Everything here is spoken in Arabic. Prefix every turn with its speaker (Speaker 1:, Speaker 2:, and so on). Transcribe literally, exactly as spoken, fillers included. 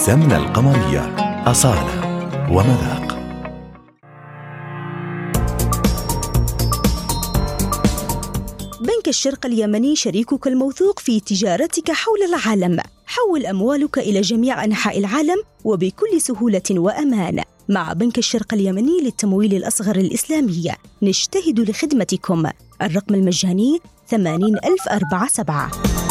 Speaker 1: السمنة القمرية أصالة ومذاق.
Speaker 2: بنك الشرق اليمني شريكك الموثوق في تجارتك حول العالم. حول أموالك إلى جميع أنحاء العالم وبكل سهولة وأمان. مع بنك الشرق اليمني للتمويل الأصغر الإسلامي نجتهد لخدمتكم. الرقم المجاني ثمانين ألف أربعة سبعة.